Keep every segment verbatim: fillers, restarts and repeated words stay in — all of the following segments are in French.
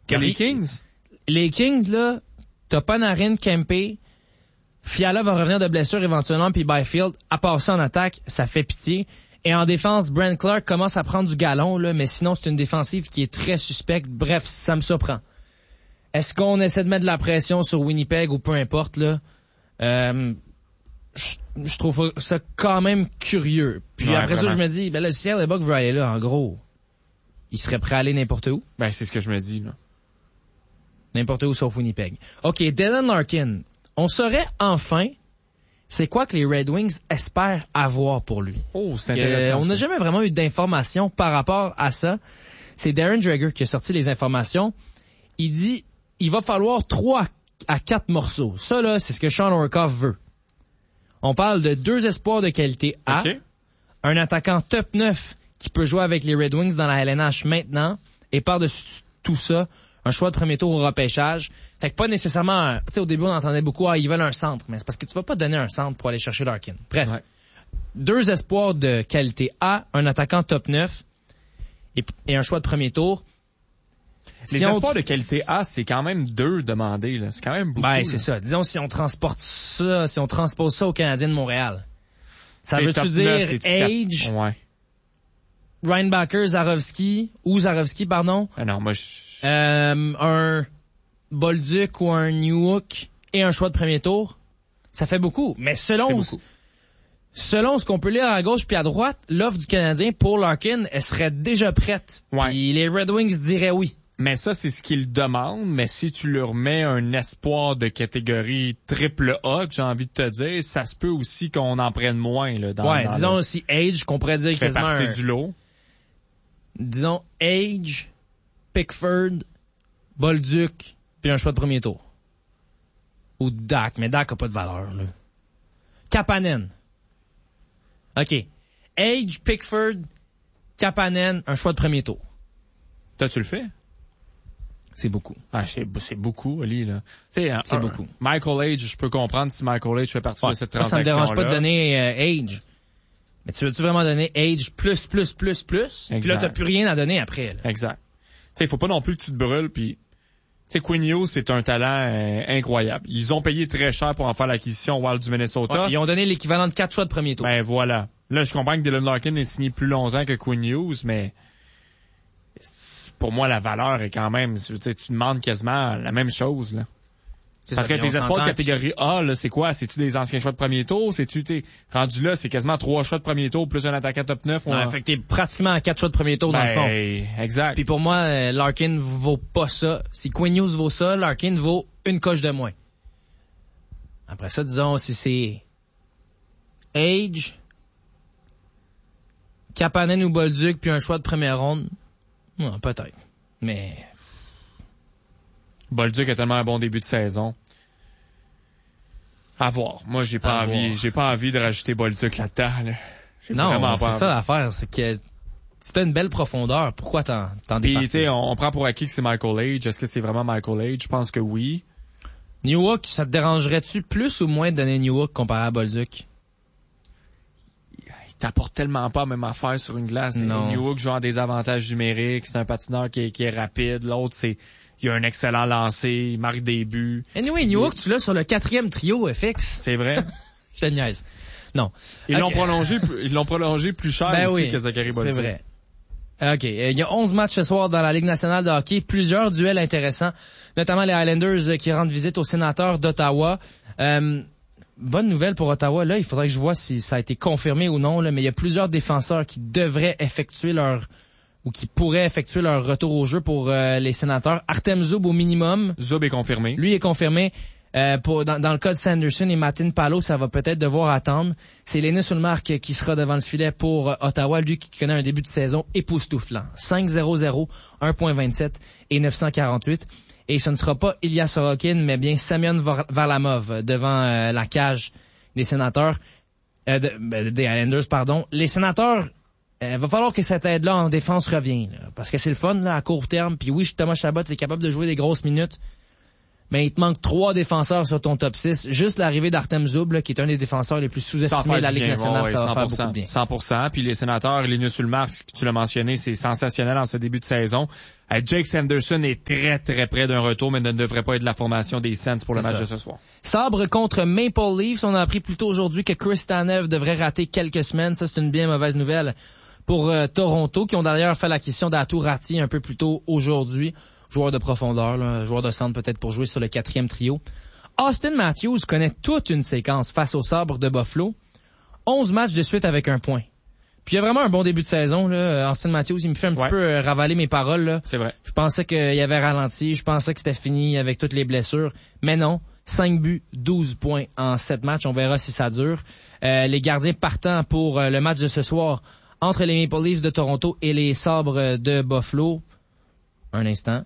Les Kings? Les Kings, là, t'as Panarin, Kempe, Fiala va revenir de blessure éventuellement, puis Byfield, à part ça en attaque, ça fait pitié. Et en défense, Brent Clark commence à prendre du galon, là, mais sinon, c'est une défensive qui est très suspecte. Bref, ça me surprend. Est-ce qu'on essaie de mettre de la pression sur Winnipeg ou peu importe, là? Euh, je, je trouve ça quand même curieux. Puis ouais, après vraiment. ça, je me dis, ben là, si Seattle Buck veut aller là, en gros, il serait prêt à aller n'importe où. Ben, c'est ce que je me dis, là. N'importe où sauf Winnipeg. OK, Dylan Larkin. On saurait enfin c'est quoi que les Red Wings espèrent avoir pour lui. Oh, c'est intéressant. Euh, on n'a jamais vraiment eu d'informations par rapport à ça. C'est Darren Dreger qui a sorti les informations. Il dit, il va falloir trois à quatre morceaux. Ça, là, c'est ce que Sean Orkoff veut. On parle de deux espoirs de qualité A, okay. Un attaquant top neuf qui peut jouer avec les Red Wings dans la L N H maintenant, et par-dessus tout ça, un choix de premier tour au repêchage. Fait que pas nécessairement, tu sais, au début, on entendait beaucoup, ah, ils veulent un centre, mais c'est parce que tu vas pas donner un centre pour aller chercher Larkin. Bref. Ouais. Deux espoirs de qualité A, un attaquant top neuf, et, et un choix de premier tour. Les si espoirs on... de qualité A, c'est quand même deux demandés, là. C'est quand même beaucoup. Ben, c'est ça. Disons, si on transporte ça, si on transpose ça aux Canadiens de Montréal. Ça veut-tu dire Age? Ouais. Reinbacher, Zarovski, ou Zarovski, pardon. Ah non, moi, je... Euh, un Bolduc ou un Newhook et un choix de premier tour. Ça fait beaucoup. Mais selon, beaucoup. selon ce qu'on peut lire à gauche puis à droite, l'offre du Canadien pour Larkin, elle serait déjà prête. Ouais. Puis les Red Wings diraient oui. Mais ça, c'est ce qu'ils demandent. Mais si tu leur mets un espoir de catégorie triple A, que j'ai envie de te dire, ça se peut aussi qu'on en prenne moins, là. Dans, ouais, dans disons le... aussi Age, qu'on pourrait dire fait quasiment partie un... du lot. Disons Age, Pickford, Bolduc, puis un choix de premier tour. Ou Dak, mais Dak a pas de valeur, là. Kapanen. OK. Age, Pickford, Kapanen, un choix de premier tour. T'as-tu le fait? C'est beaucoup. Ah, c'est, c'est beaucoup, Ali, là. T'sais, c'est un, beaucoup. Michael Age, je peux comprendre si Michael Age fait partie ouais. de cette transaction-là. Ça me dérange pas de donner euh, Age. Mais tu veux-tu vraiment donner Age plus, plus, plus, plus? Puis là, t'as plus rien à donner après, là. Exact. Tu sais, faut pas non plus que tu te brûles, puis... Tu sais, Quinn Hughes, c'est un talent euh, incroyable. Ils ont payé très cher pour en faire l'acquisition au Wild du Minnesota. Ouais, ils ont donné l'équivalent de quatre choix de premier tour. Ben voilà. Là, je comprends que Dylan Larkin est signé plus longtemps que Quinn Hughes, mais pour moi, la valeur est quand même... Tu sais, tu demandes quasiment la même chose, là. C'est Parce ça, que tes espoirs de catégorie A, là, c'est quoi? C'est-tu des anciens choix de premier tour? C'est-tu, t'es rendu là, c'est quasiment trois choix de premier tour plus un attaquant top neuf? Ouais, fait que t'es pratiquement à quatre choix de premier tour ben, dans le fond. Exact. Puis pour moi, Larkin vaut pas ça. Si Quinn Hughes vaut ça, Larkin vaut une coche de moins. Après ça, disons, si c'est Age, Kapanen ou Bolduc, puis un choix de première ronde, ouais, peut-être. Mais... Bolduc a tellement un bon début de saison. À voir. Moi, j'ai pas à envie, voir. j'ai pas envie de rajouter Bolduc là-dedans, là. J'ai non, c'est ça l'affaire, c'est que si t'as une belle profondeur, pourquoi t'en, t'en Puis, tu sais, on, on prend pour acquis que c'est Michael Age. Est-ce que c'est vraiment Michael Age? Je pense que oui. Newhook, ça te dérangerait-tu plus ou moins de donner Newhook comparé à Bolduc? Il t'apporte tellement pas la même affaire sur une glace. Non. Newhook joue en des avantages numériques. C'est un patineur qui est, qui est rapide. L'autre, c'est... Il a un excellent lancer, il marque des buts. Anyway, Newhook, tu l'as sur le quatrième trio F X. C'est vrai. Je te niaise. Non. Ils okay. l'ont prolongé, ils l'ont prolongé plus cher ben aussi oui, que Zachary Bolduc. C'est vrai. OK. Il y a onze matchs ce soir dans la Ligue nationale de hockey. Plusieurs duels intéressants, notamment les Highlanders qui rendent visite aux Sénateurs d'Ottawa. Euh, bonne nouvelle pour Ottawa. Là, il faudrait que je vois si ça a été confirmé ou non, là, mais il y a plusieurs défenseurs qui devraient effectuer leur... ou qui pourraient effectuer leur retour au jeu pour euh, les Sénateurs. Artem Zub au minimum. Zub est confirmé. Lui est confirmé. Euh, pour, dans, dans le cas de Sanderson et Martin Palo, ça va peut-être devoir attendre. C'est Linus Ullmark qui sera devant le filet pour euh, Ottawa, lui qui connaît un début de saison époustouflant. cinq zéro zéro, un virgule vingt-sept et neuf cent quarante-huit. Et ce ne sera pas Ilya Sorokin, mais bien Semyon Varlamov devant euh, la cage des Sénateurs, euh, de, des Islanders, pardon. Les Sénateurs... Il euh, va falloir que cette aide-là en défense revienne, là, parce que c'est le fun là, à court terme. Puis oui, Thomas Chabot est capable de jouer des grosses minutes, mais il te manque trois défenseurs sur ton top six. Juste l'arrivée d'Artem Zub, là, qui est un des défenseurs les plus sous-estimés de la Ligue nationale, ouais, ça va faire beaucoup de bien. cent pour cent. Puis les Sénateurs, Linus Ullmark, tu l'as mentionné, c'est sensationnel en ce début de saison. Euh, Jake Sanderson est très, très près d'un retour, mais ne devrait pas être de la formation des Sens pour le match ça. de ce soir. Sabre contre Maple Leafs. On a appris plus tôt aujourd'hui que Chris Tanev devrait rater quelques semaines. Ça, c'est une bien mauvaise nouvelle pour euh, Toronto, qui ont d'ailleurs fait l'acquisition d'Aatu Raty un peu plus tôt aujourd'hui. Joueur de profondeur, là, joueur de centre peut-être pour jouer sur le quatrième trio. Austin Matthews connaît toute une séquence face au Sabre de Buffalo. onze matchs de suite avec un point. Puis il y a vraiment un bon début de saison, là. Austin Matthews, il me fait un petit ouais. peu euh, ravaler mes paroles, là. C'est vrai. Je pensais qu'il avait ralenti, je pensais que c'était fini avec toutes les blessures. Mais non. cinq buts, douze points en sept matchs. On verra si ça dure. Euh, les gardiens partant pour euh, le match de ce soir entre les Maple Leafs de Toronto et les Sabres de Buffalo. Un instant.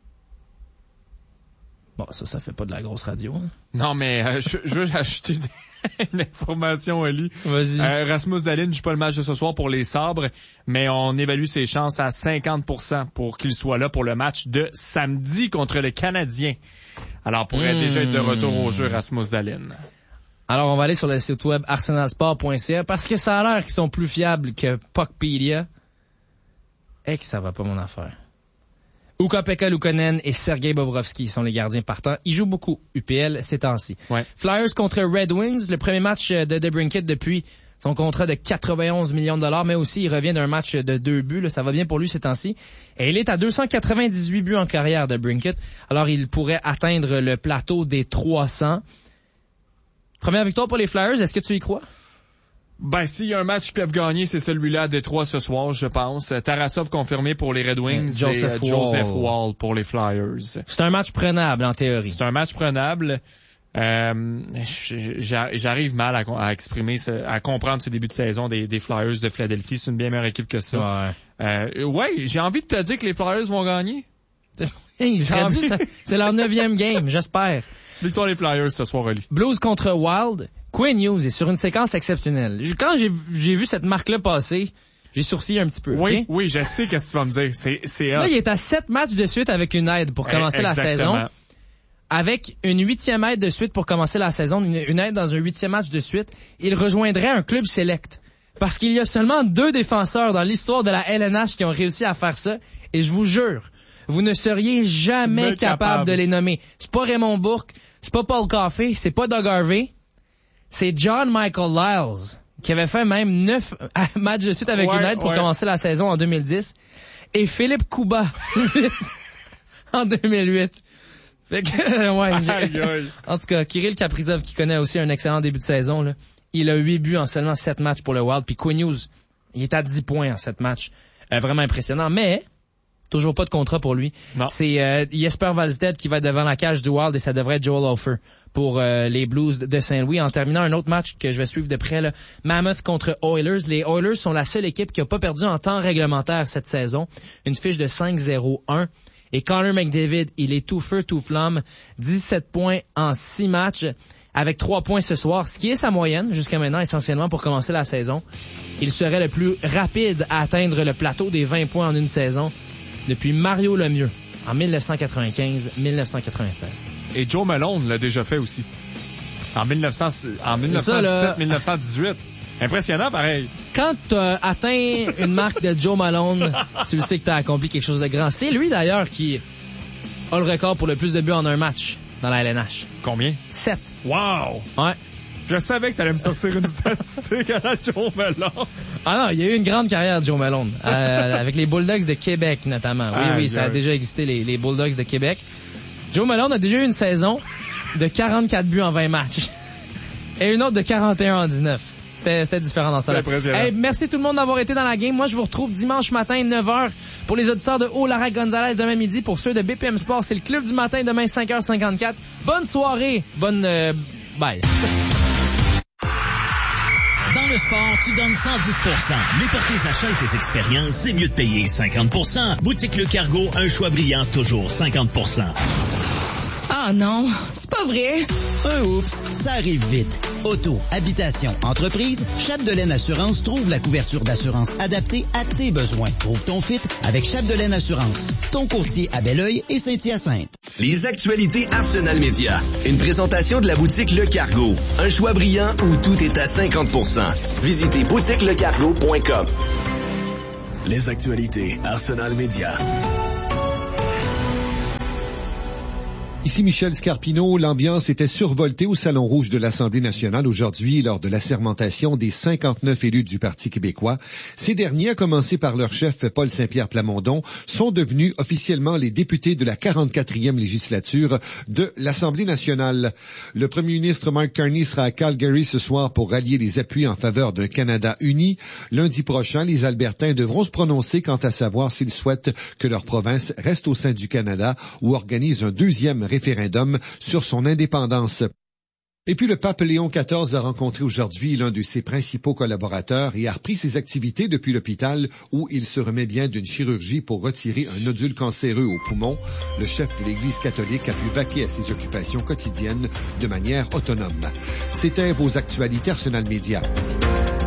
Bon, ça, ça fait pas de la grosse radio. Hein? Non, mais euh, je, je veux ajouter une information, Oli. Vas-y. Euh, Rasmus Dahlin ne joue pas le match de ce soir pour les Sabres, mais on évalue ses chances à cinquante pour cent pour qu'il soit là pour le match de samedi contre le Canadien. Alors, pourrait mmh. déjà être de retour au jeu, Rasmus Dahlin. Alors, on va aller sur le site web arsenal sport point c a parce que ça a l'air qu'ils sont plus fiables que Puckpedia. Et que ça va pas mon affaire. Ukko-Pekka Luukkonen et Sergei Bobrovsky sont les gardiens partants. Ils jouent beaucoup U P L ces temps-ci. Ouais. Flyers contre Red Wings, le premier match de DeBrincat depuis son contrat de quatre-vingt-onze millions de dollars, mais aussi il revient d'un match de deux buts. Là, ça va bien pour lui ces temps-ci. Et il est à deux cent quatre-vingt-dix-huit buts en carrière de DeBrincat. Alors il pourrait atteindre le plateau des trois cents. Première victoire pour les Flyers, est-ce que tu y crois? Ben, s'il y a un match qu'ils peuvent gagner, c'est celui-là à Détroit ce soir, je pense. Tarasov confirmé pour les Red Wings et Joseph, et, Wall. Joseph Wall pour les Flyers. C'est un match prenable, en théorie. C'est un match prenable. Euh, j'arrive mal à, à exprimer, ce, à comprendre ce début de saison des, des Flyers de Philadelphie. C'est une bien meilleure équipe que ça. Ouais, euh, ouais j'ai envie de te dire que les Flyers vont gagner. Hey, c'est leur neuvième game, j'espère. Victoire les Flyers ce soir, Oli. Blues contre Wild. Quinn Hughes est sur une séquence exceptionnelle. Quand j'ai, j'ai vu cette marque-là passer, j'ai sourcillé un petit peu. Oui, okay? oui, je sais qu'est-ce que tu vas me dire. C'est, c'est Là, il est à sept matchs de suite avec une aide pour commencer Exactement. la saison. Avec une huitième aide de suite pour commencer la saison, une, une aide dans un huitième match de suite, il rejoindrait un club select. Parce qu'il y a seulement deux défenseurs dans l'histoire de la L N H qui ont réussi à faire ça. Et je vous jure, vous ne seriez jamais capable, capable de les nommer. C'est pas Raymond Bourque, c'est pas Paul Coffey, c'est pas Doug Harvey. C'est John Michael Lyles, qui avait fait même neuf matchs de suite avec ouais, une aide pour ouais. commencer la saison en deux mille dix. Et Philippe Kuba, en deux mille huit. Fait que, ouais, aïe, aïe. En tout cas, Kirill Kaprizov, qui connaît aussi un excellent début de saison, là, il a huit buts en seulement sept matchs pour le Wild. Puis Quinn Hughes, il est à dix points en sept matchs. Euh, vraiment impressionnant. Mais, toujours pas de contrat pour lui. Non. C'est euh, Jesper Wallstedt qui va être devant la cage du Wild et ça devrait être Joel Hofer pour euh, les Blues de Saint-Louis. En terminant un autre match que je vais suivre de près, là, Mammoth contre Oilers. Les Oilers sont la seule équipe qui a pas perdu en temps réglementaire cette saison. Une fiche de cinq zéro un. Et Connor McDavid, il est tout feu, tout flamme. dix-sept points en six matchs avec trois points ce soir, ce qui est sa moyenne jusqu'à maintenant essentiellement pour commencer la saison. Il serait le plus rapide à atteindre le plateau des vingt points en une saison depuis Mario Lemieux en dix-neuf cent quatre-vingt-quinze dix-neuf cent quatre-vingt-seize. Et Joe Malone l'a déjà fait aussi. En, mille neuf cents, en dix-neuf cent dix-sept dix-neuf cent dix-huit. Impressionnant, pareil. Quand t'as atteint une marque de Joe Malone, tu le sais que t'as accompli quelque chose de grand. C'est lui, d'ailleurs, qui a le record pour le plus de buts en un match dans la L N H. Combien? Sept. Wow! Ouais. Je savais que t'allais me sortir une statistique à la Joe Malone. Ah non, il y a eu une grande carrière de Joe Malone. Euh, avec les Bulldogs de Québec, notamment. Oui, ah, oui, ça a déjà existé, les, les Bulldogs de Québec. Joe Malone a déjà eu une saison de quarante-quatre buts en vingt matchs. Et une autre de quarante et un en dix-neuf. C'était, c'était différent dans ça. Hey, merci tout le monde d'avoir été dans la game. Moi, je vous retrouve dimanche matin, neuf heures, pour les auditeurs de Haut-Larac Gonzalez demain midi. Pour ceux de B P M Sport, c'est le club du matin demain, cinq heures cinquante-quatre. Bonne soirée. Bonne, euh, bye. Dans le sport, tu donnes cent dix pour cent. Mais pour tes achats et tes expériences, c'est mieux de payer cinquante pour cent. Boutique Le Cargo, un choix brillant, toujours cinquante pour cent. Ah non, c'est pas vrai. Un oups, ça arrive vite. Auto, habitation, entreprise, Chapdelaine Assurance trouve la couverture d'assurance adaptée à tes besoins. Trouve ton fit avec Chapdelaine Assurance. Ton courtier à Belleuil et Saint-Hyacinthe. Les actualités Arsenal Média. Une présentation de la boutique Le Cargo. Un choix brillant où tout est à cinquante pour cent. Visitez boutique le cargo point com. Les actualités Arsenal Média. Ici Michel Scarpino. L'ambiance était survoltée au Salon Rouge de l'Assemblée nationale aujourd'hui lors de l'assermentation des cinquante-neuf élus du Parti québécois. Ces derniers, à commencer par leur chef Paul Saint-Pierre Plamondon, sont devenus officiellement les députés de la quarante-quatrième législature de l'Assemblée nationale. Le premier ministre Mark Carney sera à Calgary ce soir pour rallier les appuis en faveur d'un Canada uni. Lundi prochain, les Albertains devront se prononcer quant à savoir s'ils souhaitent que leur province reste au sein du Canada ou organise un deuxième référendum sur son indépendance. Et puis le pape Léon quatorze a rencontré aujourd'hui l'un de ses principaux collaborateurs et a repris ses activités depuis l'hôpital où il se remet bien d'une chirurgie pour retirer un nodule cancéreux au poumon. Le chef de l'Église catholique a pu vaquer à ses occupations quotidiennes de manière autonome. C'était vos actualités Arsenal Média.